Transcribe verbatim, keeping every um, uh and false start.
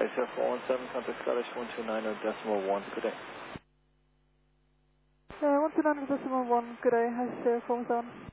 Asia four one seven, contact Scottish one two nine decimal one, good day. Uh, one two nine decimal one, good day, Asia four one seven.